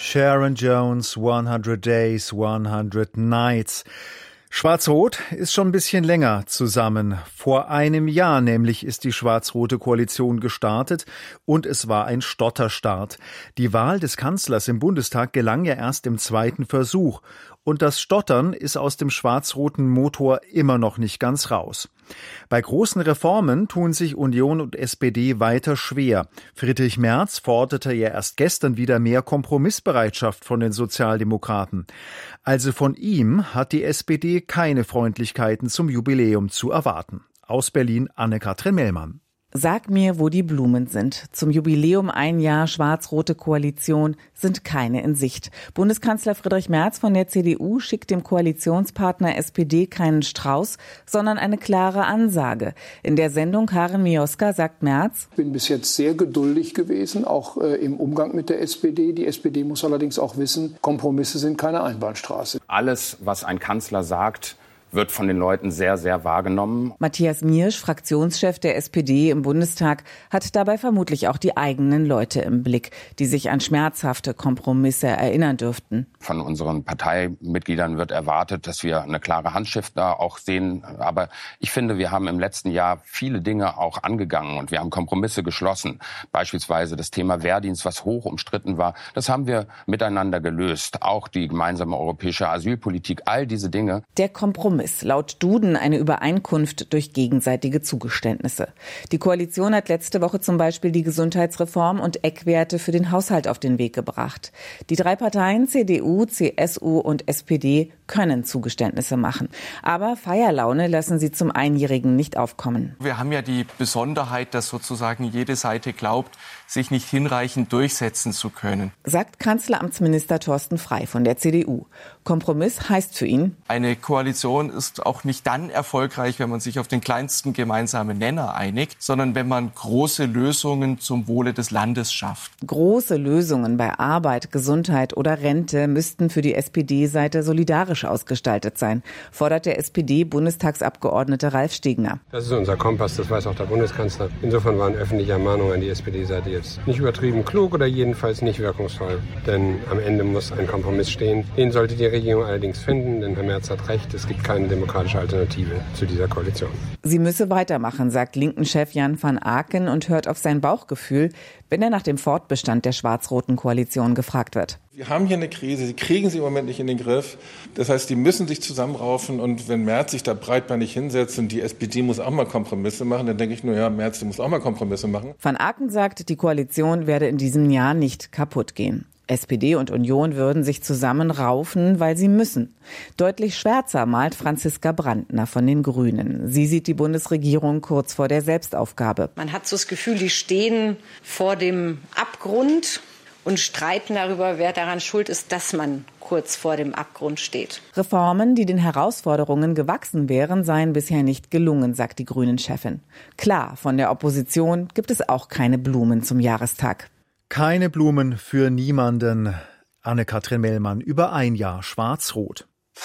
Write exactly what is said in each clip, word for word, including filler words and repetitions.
Sharon Jones, hundert Days, hundert Nights. Schwarz-Rot ist schon ein bisschen länger zusammen. Vor einem Jahr nämlich ist die schwarz-rote Koalition gestartet und es war ein Stotterstart. Die Wahl des Kanzlers im Bundestag gelang ja erst im zweiten Versuch. Und das Stottern ist aus dem schwarz-roten Motor immer noch nicht ganz raus. Bei großen Reformen tun sich Union und S P D weiter schwer. Friedrich Merz forderte ja erst gestern wieder mehr Kompromissbereitschaft von den Sozialdemokraten. Also von ihm hat die S P D keine Freundlichkeiten zum Jubiläum zu erwarten. Aus Berlin Anne-Kathrin Mellmann. Sag mir, wo die Blumen sind. Zum Jubiläum ein Jahr schwarz-rote Koalition sind keine in Sicht. Bundeskanzler Friedrich Merz von der C D U schickt dem Koalitionspartner S P D keinen Strauß, sondern eine klare Ansage. In der Sendung Karin Mioska sagt Merz: Ich bin bis jetzt sehr geduldig gewesen, auch äh, im Umgang mit der S P D. Die S P D muss allerdings auch wissen, Kompromisse sind keine Einbahnstraße. Alles, was ein Kanzler sagt, wird von den Leuten sehr, sehr wahrgenommen. Matthias Miersch, Fraktionschef der S P D im Bundestag, hat dabei vermutlich auch die eigenen Leute im Blick, die sich an schmerzhafte Kompromisse erinnern dürften. Von unseren Parteimitgliedern wird erwartet, dass wir eine klare Handschrift da auch sehen. Aber ich finde, wir haben im letzten Jahr viele Dinge auch angegangen und wir haben Kompromisse geschlossen. Beispielsweise das Thema Wehrdienst, was hoch umstritten war. Das haben wir miteinander gelöst. Auch die gemeinsame europäische Asylpolitik, all diese Dinge. Der Kompromiss. Laut Duden eine Übereinkunft durch gegenseitige Zugeständnisse. Die Koalition hat letzte Woche zum Beispiel die Gesundheitsreform und Eckwerte für den Haushalt auf den Weg gebracht. Die drei Parteien C D U, C S U und S P D können Zugeständnisse machen. Aber Feierlaune lassen sie zum Einjährigen nicht aufkommen. Wir haben ja die Besonderheit, dass sozusagen jede Seite glaubt, sich nicht hinreichend durchsetzen zu können. Sagt Kanzleramtsminister Thorsten Frey von der C D U. Kompromiss heißt für ihn: Eine Koalition ist auch nicht dann erfolgreich, wenn man sich auf den kleinsten gemeinsamen Nenner einigt, sondern wenn man große Lösungen zum Wohle des Landes schafft. Große Lösungen bei Arbeit, Gesundheit oder Rente müssten für die S P D-Seite solidarisch ausgestaltet sein, fordert der S P D-Bundestagsabgeordnete Ralf Stegner. Das ist unser Kompass, das weiß auch der Bundeskanzler. Insofern waren öffentliche Ermahnungen an die S P D-Seite jetzt nicht übertrieben klug oder jedenfalls nicht wirkungsvoll. Denn am Ende muss ein Kompromiss stehen. Den sollte die Regierung allerdings finden, denn Herr Merz hat recht, es gibt keine demokratische Alternative zu dieser Koalition. Sie müsse weitermachen, sagt Linken-Chef Jan van Aken und hört auf sein Bauchgefühl, wenn er nach dem Fortbestand der schwarz-roten Koalition gefragt wird. Wir haben hier eine Krise, sie kriegen sie im Moment nicht in den Griff. Das heißt, die müssen sich zusammenraufen und wenn Merz sich da breitbeinig hinsetzt und die S P D muss auch mal Kompromisse machen, dann denke ich nur, ja, Merz, der muss auch mal Kompromisse machen. Van Aken sagt, die Koalition werde in diesem Jahr nicht kaputt gehen. S P D und Union würden sich zusammenraufen, weil sie müssen. Deutlich schwärzer malt Franziska Brandner von den Grünen. Sie sieht die Bundesregierung kurz vor der Selbstaufgabe. Man hat so das Gefühl, die stehen vor dem Abgrund und streiten darüber, wer daran schuld ist, dass man kurz vor dem Abgrund steht. Reformen, die den Herausforderungen gewachsen wären, seien bisher nicht gelungen, sagt die Grünen-Chefin. Klar, von der Opposition gibt es auch keine Blumen zum Jahrestag. Keine Blumen für niemanden. Anne-Kathrin Mellmann über ein Jahr schwarz-rot.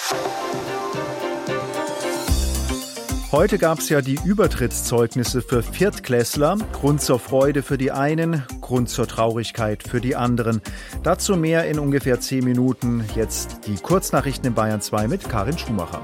Heute gab es ja die Übertrittszeugnisse für Viertklässler. Grund zur Freude für die einen, Grund zur Traurigkeit für die anderen. Dazu mehr in ungefähr zehn Minuten. Jetzt die Kurznachrichten in Bayern zwei mit Karin Schumacher.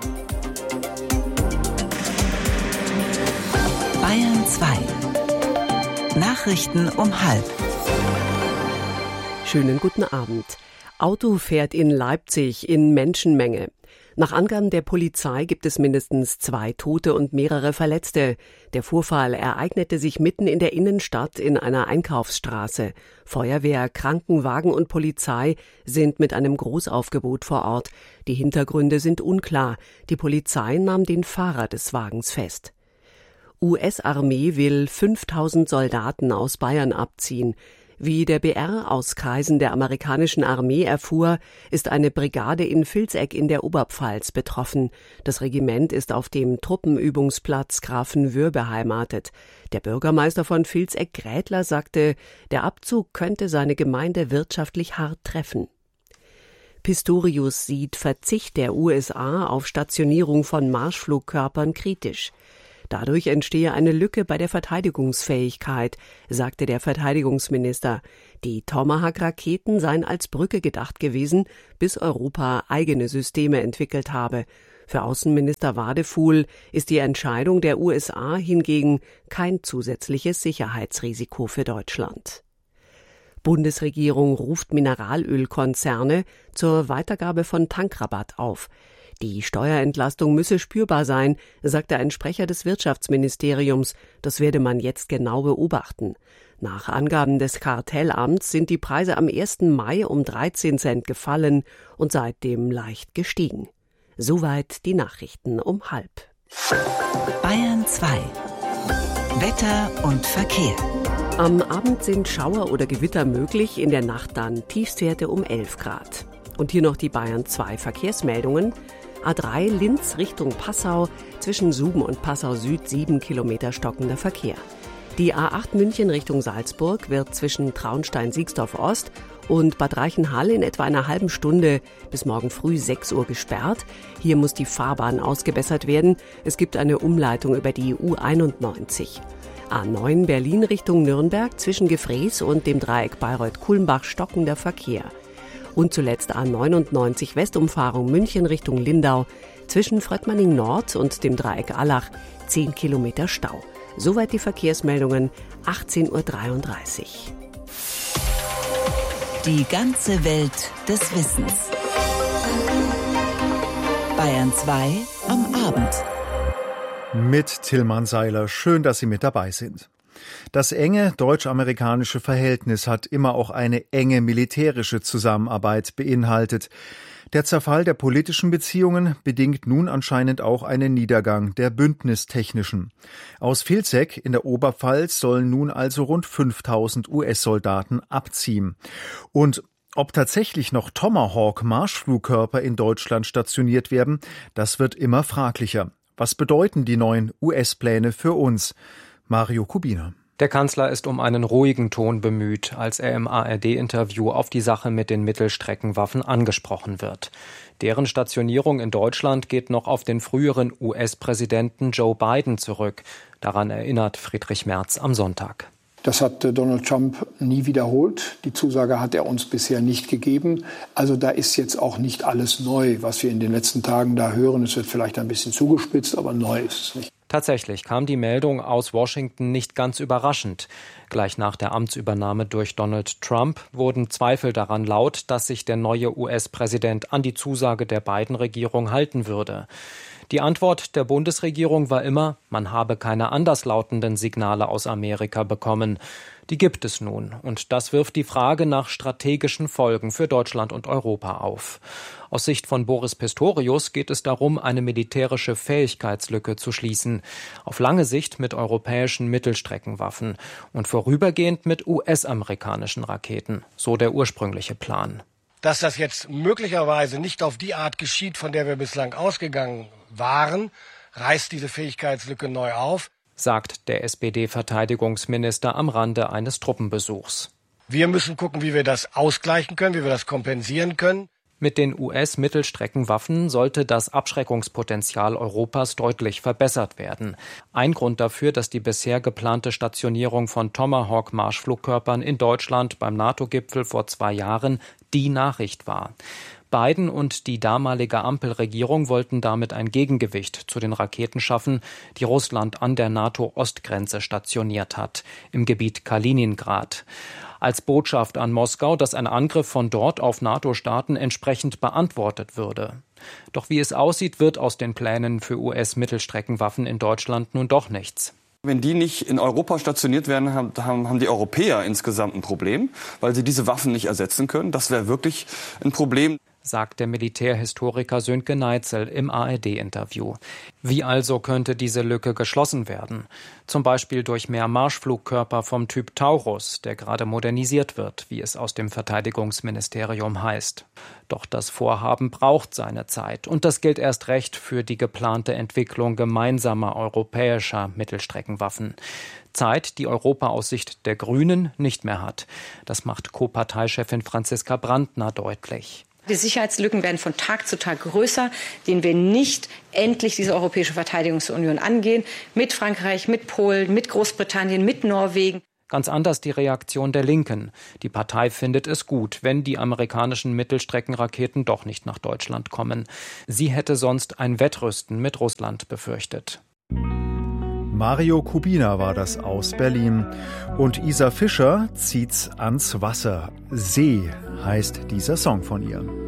Bayern zwei. Nachrichten um halb. Schönen guten Abend. Auto fährt in Leipzig in Menschenmenge. Nach Angaben der Polizei gibt es mindestens zwei Tote und mehrere Verletzte. Der Vorfall ereignete sich mitten in der Innenstadt in einer Einkaufsstraße. Feuerwehr, Krankenwagen und Polizei sind mit einem Großaufgebot vor Ort. Die Hintergründe sind unklar. Die Polizei nahm den Fahrer des Wagens fest. U S-Armee will fünftausend Soldaten aus Bayern abziehen. Wie der B R aus Kreisen der amerikanischen Armee erfuhr, ist eine Brigade in Vilseck in der Oberpfalz betroffen. Das Regiment ist auf dem Truppenübungsplatz Grafenwöhr beheimatet. Der Bürgermeister von Vilseck-Grätler sagte, der Abzug könnte seine Gemeinde wirtschaftlich hart treffen. Pistorius sieht Verzicht der U S A auf Stationierung von Marschflugkörpern kritisch. Dadurch entstehe eine Lücke bei der Verteidigungsfähigkeit, sagte der Verteidigungsminister. Die Tomahawk-Raketen seien als Brücke gedacht gewesen, bis Europa eigene Systeme entwickelt habe. Für Außenminister Wadefuhl ist die Entscheidung der U S A hingegen kein zusätzliches Sicherheitsrisiko für Deutschland. Bundesregierung ruft Mineralölkonzerne zur Weitergabe von Tankrabatt auf. Die Steuerentlastung müsse spürbar sein, sagte ein Sprecher des Wirtschaftsministeriums. Das werde man jetzt genau beobachten. Nach Angaben des Kartellamts sind die Preise am ersten Mai um dreizehn Cent gefallen und seitdem leicht gestiegen. Soweit die Nachrichten um halb. Bayern zwei. Wetter und Verkehr. Am Abend sind Schauer oder Gewitter möglich, in der Nacht dann Tiefstwerte um elf Grad. Und hier noch die Bayern zwei Verkehrsmeldungen. A drei Linz Richtung Passau, zwischen Suben und Passau Süd sieben Kilometer stockender Verkehr. Die A acht München Richtung Salzburg wird zwischen Traunstein-Siegsdorf Ost und Bad Reichenhall in etwa einer halben Stunde bis morgen früh sechs Uhr gesperrt. Hier muss die Fahrbahn ausgebessert werden. Es gibt eine Umleitung über die U einundneunzig. A neun Berlin Richtung Nürnberg zwischen Gefrees und dem Dreieck Bayreuth-Kulmbach stockender Verkehr. Und zuletzt A neunundneunzig Westumfahrung München Richtung Lindau zwischen Fröttmanning Nord und dem Dreieck Allach zehn Kilometer Stau. Soweit die Verkehrsmeldungen, achtzehn Uhr dreiunddreißig. Die ganze Welt des Wissens. Bayern zwei am Abend. Mit Tillmann Seiler. Schön, dass Sie mit dabei sind. Das enge deutsch-amerikanische Verhältnis hat immer auch eine enge militärische Zusammenarbeit beinhaltet. Der Zerfall der politischen Beziehungen bedingt nun anscheinend auch einen Niedergang der bündnistechnischen. Aus Vilseck in der Oberpfalz sollen nun also rund fünftausend U S-Soldaten abziehen. Und ob tatsächlich noch Tomahawk-Marschflugkörper in Deutschland stationiert werden, das wird immer fraglicher. Was bedeuten die neuen U S-Pläne für uns? Mario Kubina. Der Kanzler ist um einen ruhigen Ton bemüht, als er im A R D-Interview auf die Sache mit den Mittelstreckenwaffen angesprochen wird. Deren Stationierung in Deutschland geht noch auf den früheren U S-Präsidenten Joe Biden zurück. Daran erinnert Friedrich Merz am Sonntag. Das hat Donald Trump nie wiederholt. Die Zusage hat er uns bisher nicht gegeben. Also da ist jetzt auch nicht alles neu, was wir in den letzten Tagen da hören. Es wird vielleicht ein bisschen zugespitzt, aber neu ist es nicht. Tatsächlich kam die Meldung aus Washington nicht ganz überraschend. Gleich nach der Amtsübernahme durch Donald Trump wurden Zweifel daran laut, dass sich der neue U S-Präsident an die Zusage der Biden-Regierung halten würde. Die Antwort der Bundesregierung war immer, man habe keine anderslautenden Signale aus Amerika bekommen. Die gibt es nun, und das wirft die Frage nach strategischen Folgen für Deutschland und Europa auf. Aus Sicht von Boris Pistorius geht es darum, eine militärische Fähigkeitslücke zu schließen, auf lange Sicht mit europäischen Mittelstreckenwaffen und vorübergehend mit U S-amerikanischen Raketen, so der ursprüngliche Plan. Dass das jetzt möglicherweise nicht auf die Art geschieht, von der wir bislang ausgegangen waren, reißt diese Fähigkeitslücke neu auf, sagt der S P D-Verteidigungsminister am Rande eines Truppenbesuchs. Wir müssen gucken, wie wir das ausgleichen können, wie wir das kompensieren können. Mit den U S-Mittelstreckenwaffen sollte das Abschreckungspotenzial Europas deutlich verbessert werden. Ein Grund dafür, dass die bisher geplante Stationierung von Tomahawk-Marschflugkörpern in Deutschland beim NATO-Gipfel vor zwei Jahren die Nachricht war. Biden und die damalige Ampelregierung wollten damit ein Gegengewicht zu den Raketen schaffen, die Russland an der NATO-Ostgrenze stationiert hat, im Gebiet Kaliningrad. Als Botschaft an Moskau, dass ein Angriff von dort auf NATO-Staaten entsprechend beantwortet würde. Doch wie es aussieht, wird aus den Plänen für U S-Mittelstreckenwaffen in Deutschland nun doch nichts. Wenn die nicht in Europa stationiert werden, haben, haben die Europäer insgesamt ein Problem, weil sie diese Waffen nicht ersetzen können. Das wäre wirklich ein Problem, sagt der Militärhistoriker Sönke Neitzel im A R D-Interview. Wie also könnte diese Lücke geschlossen werden? Zum Beispiel durch mehr Marschflugkörper vom Typ Taurus, der gerade modernisiert wird, wie es aus dem Verteidigungsministerium heißt. Doch das Vorhaben braucht seine Zeit. Und das gilt erst recht für die geplante Entwicklung gemeinsamer europäischer Mittelstreckenwaffen. Zeit, die Europa aus Sicht der Grünen nicht mehr hat. Das macht Co-Parteichefin Franziska Brandner deutlich. Die Sicherheitslücken werden von Tag zu Tag größer, denen wir nicht endlich diese Europäische Verteidigungsunion angehen. Mit Frankreich, mit Polen, mit Großbritannien, mit Norwegen. Ganz anders die Reaktion der Linken. Die Partei findet es gut, wenn die amerikanischen Mittelstreckenraketen doch nicht nach Deutschland kommen. Sie hätte sonst ein Wettrüsten mit Russland befürchtet. Mario Kubina war das aus Berlin. Und Isa Fischer zieht's ans Wasser. See heißt dieser Song von ihr.